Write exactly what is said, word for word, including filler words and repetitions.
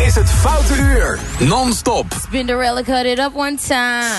is het Foute Uur. Non-stop. Spinderella cut it up one time.